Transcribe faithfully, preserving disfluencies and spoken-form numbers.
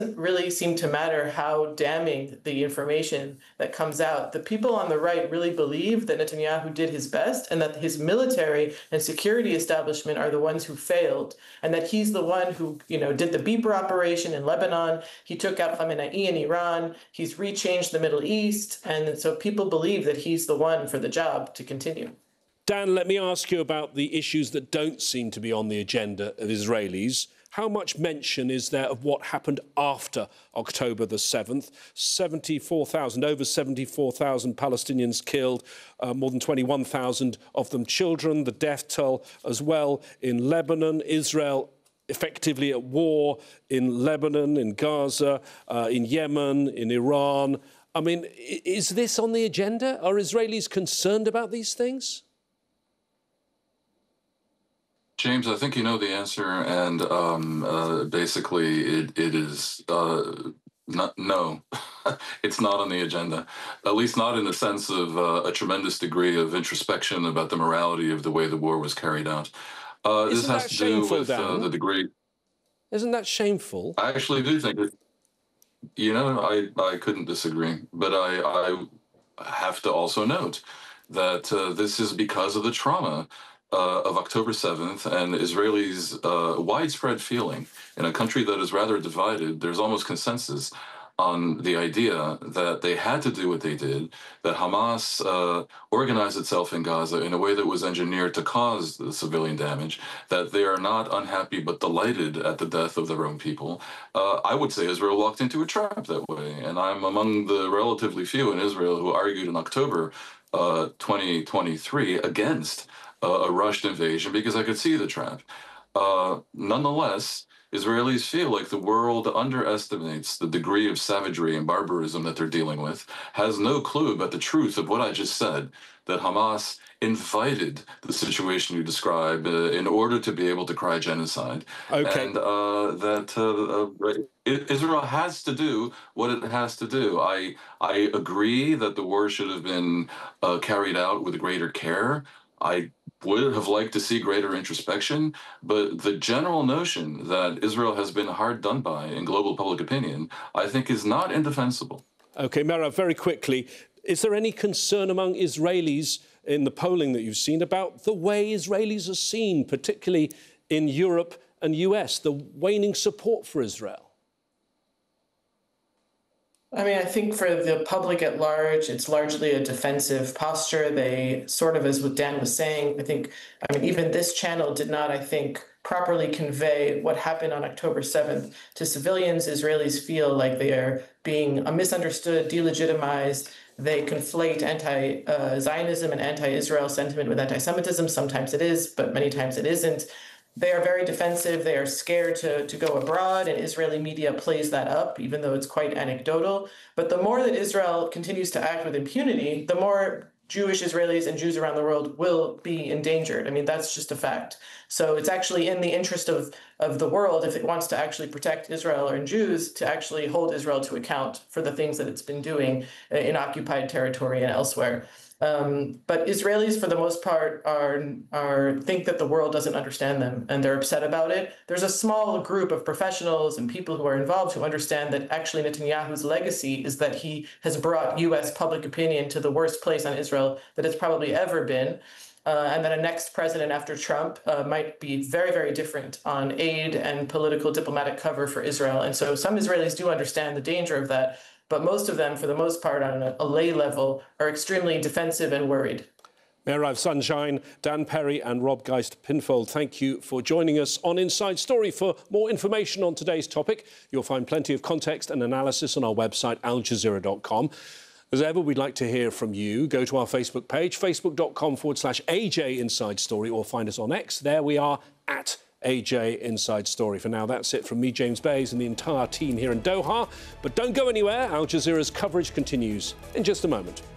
really seem to matter how damning the information that comes out. The people on the right really believe that Netanyahu did his best and that his military and security establishment are the ones who failed, and that he's the one who, you know, did the beeper operation in Lebanon. He took out Khamenei in Iran. He's rechanged the Middle East. And so people believe that he's the one for the job to continue. Dan, let me ask you about the issues that don't seem to be on the agenda of Israelis. How much mention is there of what happened after October the seventh? seventy-four thousand, over seventy-four thousand Palestinians killed, uh, more than twenty-one thousand of them children, the death toll as well in Lebanon, Israel effectively at war in Lebanon, in Gaza, uh, in Yemen, in Iran. I mean, is this on the agenda? Are Israelis concerned about these things? James, I think you know the answer, and um, uh, basically it, it is uh, not, no, it's not on the agenda, at least not in the sense of uh, a tremendous degree of introspection about the morality of the way the war was carried out. Uh, this has to do with uh, the degree. Isn't that shameful? I actually do think it. You know, I, I couldn't disagree, but I, I have to also note that uh, this is because of the trauma Uh, of October seventh and Israelis' uh, widespread feeling in a country that is rather divided. There's almost consensus on the idea that they had to do what they did, that Hamas uh, organized itself in Gaza in a way that was engineered to cause the civilian damage, that they are not unhappy but delighted at the death of their own people. Uh, I would say Israel walked into a trap that way, and I'm among the relatively few in Israel who argued in October uh, twenty twenty-three against Uh, a rushed invasion because I could see the trap. Uh, nonetheless, Israelis feel like the world underestimates the degree of savagery and barbarism that they're dealing with, has no clue about the truth of what I just said, that Hamas invited the situation you describe uh, in order to be able to cry genocide. Okay. And uh, that uh, uh, Israel has to do what it has to do. I, I agree that the war should have been uh, carried out with greater care. I would have liked to see greater introspection, but the general notion that Israel has been hard done by in global public opinion, I think, is not indefensible. OK, Meirav, very quickly, is there any concern among Israelis in the polling that you've seen about the way Israelis are seen, particularly in Europe and U S, the waning support for Israel? I mean, I think for the public at large, it's largely a defensive posture. They sort of, as what Dan was saying, I think, I mean, even this channel did not, I think, properly convey what happened on October seventh to civilians. Israelis feel like they are being misunderstood, delegitimized. They conflate anti-Zionism and anti-Israel sentiment with anti-Semitism. Sometimes it is, but many times it isn't. They are very defensive. They are scared to, to go abroad, and Israeli media plays that up, even though it's quite anecdotal. But the more that Israel continues to act with impunity, the more Jewish Israelis and Jews around the world will be endangered. I mean, that's just a fact. So it's actually in the interest of, of the world, if it wants to actually protect Israel and Jews, to actually hold Israel to account for the things that it's been doing in occupied territory and elsewhere. Um, but Israelis, for the most part, are, are think that the world doesn't understand them, and they're upset about it. There's a small group of professionals and people who are involved who understand that actually Netanyahu's legacy is that he has brought U S public opinion to the worst place on Israel that it's probably ever been. Uh, and that a next president after Trump uh, might be very, very different on aid and political diplomatic cover for Israel. And so some Israelis do understand the danger of that. But most of them, for the most part, on a, a lay level, are extremely defensive and worried. Meirav Sunshine, Dan Perry and Rob Geist-Pinfold, thank you for joining us on Inside Story. For more information on today's topic, you'll find plenty of context and analysis on our website, al jazeera dot com. As ever, we'd like to hear from you. Go to our Facebook page, facebook.com forward slash AJ Inside Story, or find us on X. There we are, at A J Inside Story. For now, that's it from me, James Bays, and the entire team here in Doha. But don't go anywhere. Al Jazeera's coverage continues in just a moment.